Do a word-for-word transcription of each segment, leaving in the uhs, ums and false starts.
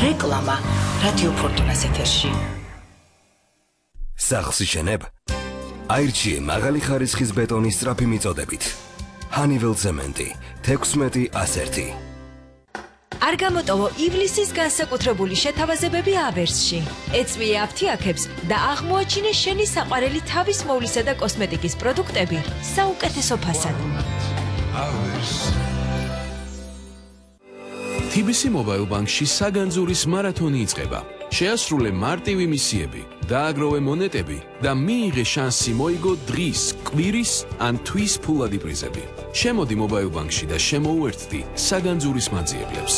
რეკლამა რადიო ფორტუნას ეთერში. სახლს იშენებ? აირჩიე მაღალი ხარისხის ბეტონის სწრაფი მიწოდებით. Honeywell ცემენტი თექვსმეტი ასერთი. არ გამოტოვო ივლისის განსაკუთრებული შეთავაზებები ავერსში. ეწვიე აფთიაქებს და აღმოაჩინე შენი საყვარელი თავის მოვლისა და კოსმეტიკის პროდუქტები საუკეთესო ფასად. თი ბი სი Mobile Bank-ში საგანძურის მარათონი იწყება. შეასრულე მარტივი მისიები, დააგროვე მონეტები და მიიღე შანსი მოიგო დღის, კვირის ან თვის ფულადი პრიზები. შემოდი Mobile Bank-ში და შემოუერთდი საგანძურის მაძიებლებს.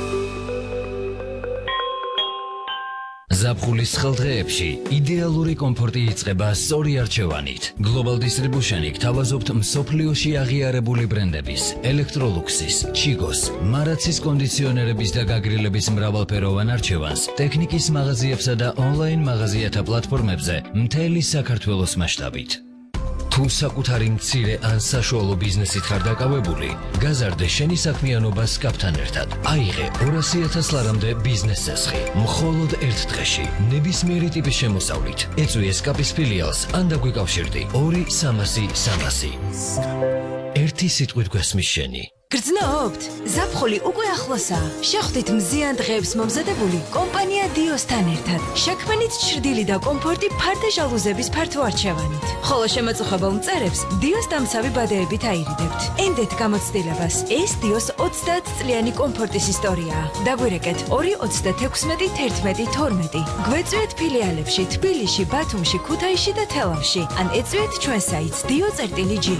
ზაფხულის ხელდღეებში იდეალური კომფორტი იწყება სწორი არჩევანით. Global Distribution-ი გთავაზობთ მსოფლიოში აღიარებული ბრენდების, ელექტროლუქსის, ჩიგოს, მარაცის კონდიციონერების და გაგრილების მრავალფეროვან არჩევანს ტექნიკის მაღაზიებსა და ონლაინ მაღაზიათა პლატფორმებზე მთელი საქართველოს მასშტაბით. თუ საკუთარი მცირე ან საშუალო ბიზნესით ხარ დაკავებული, გაზარდე შენი საქმიანობა სკაპთან ერთად. აიღე ორასი ათას ლარამდე ბიზნეს წესხი, მხოლოდ ერთ დღეში, ნებისმიერი ტიპის შემოსავლით. ეწვიე სკაპის ფილიალს ან დაგვიკავშირდი ორი სამასი სამასი. ერთი სიტყვით გვესმის შენი. გრძნობთ? ზაფხული უკვე ახლოსაა. შეხვდით მზიან დღეებს მომზადებული კომპანია დიოსთან ერთად. შექმნით ჩრდილი და კომფორტი ფარდა ჟალუზების ფართო არჩევანით. ხოლო შემაწუხებელ მწერებს დიოს დამცავი ბადეებით აირიდებთ. ენდეთ გამოცდილებას. ეს დიოს ოცდაათ წლიანი კომფორტის ისტორიაა. დაგვირეკეთ ორი ოცდათექვსმეტი თერთმეტი თორმეტი. გვეწვიეთ ფილიალებში თბილისში, ბათუმში, ქუთაისში და თელავში. ან ეწვიეთ ჩვენ საიტს dio წერტილი ჯი.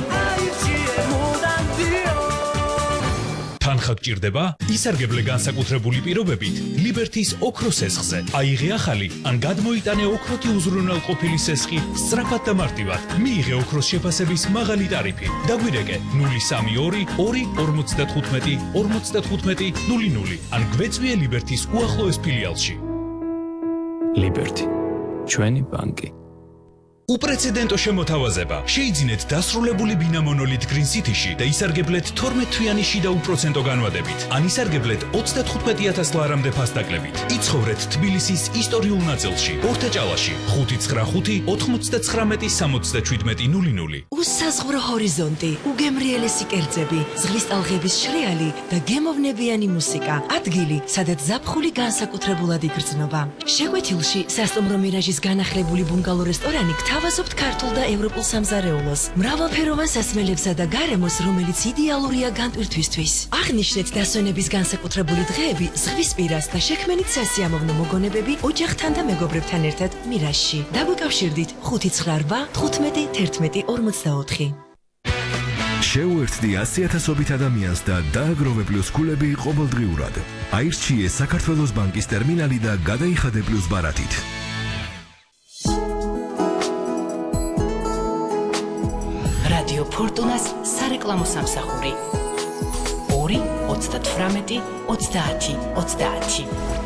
თანხა გჭირდება? ისარგებლე განსაკუთრებული პირობებით ლიბერთის ოქროს სესხზე. აიღე ახალი ან გადმოიტანე ოქროთი უზრუნველყოფილი სესხი სწრაფად და მარტივად. მიიღე ოქროს შეფასების მაღალი ტარიფი. დაგვირეკე ნული სამი ორი ორი ორმოცდათხუთმეტი ორმოცდათხუთმეტი ნული ნული ან გვეწვიე ლიბერთის უახლოეს ფილიალში. ლიბერთი, ჩვენი ბანკი. უპრეცედენტო შემოთავაზება. შეიძინეთ დასრულებული ბინა მონოლით Green City-ში და ისარგებლეთ თორმეტ თვიანი შიდა უპროცენტო განვადებით. ან ისარგებლეთ ოცდათხუთმეტი ათას ლარამდე ფასდაკლებით. იცხოვრეთ თბილისის ისტორიულ ნაწილში, ორთაჭალაში, ხუთი ცხრა ხუთი ოთხმოცდაცხრამეტი სამოცდაშვიდმეტი ნული ნული. უსაზღვრო ჰორიზონტი, უგემრიელესი კერძები, ზღვის ტალღების შრიალი და გემოვნებიანი მუსიკა. ადგილი, სადაც ზაფხული განსაკუთრებულად იგრძნობა. შეგვეთილში სასტუმრო მირაჟის განახლებული ბუნგალო რესტორანი გთავაზობთ ქართულ და ევროპულ სამზარეულოს, მრავალფეროვან სასმელებსა და გარემოს, რომელიც იდეალურია განტვირთვისთვის. აღნიშნეთ დასვენების განსაკუთრებული დღეები ზღვის პირას და შექმნით სასიამოვნო მოგონებები ოჯახთან და მეგობრებთან ერთად მირაჟში. დაგვიკავშირდით ხუთი ცხრა რვა თხუთმეტი თერთმეტი ორმოცდაოთხი. შეუერთდი ასი ათასობით ადამიანს და დააგროვე პლუს ქულები ყოველდღიურად. აირჩიე საქართველოს ბანკის ტერმინალი და გადაიხადე პლუს ბარათით. რადიო ფორტუნას სარეკლამო სამსახური ორი ოცდათვრამეტი ოცდაათი ოცდაათი.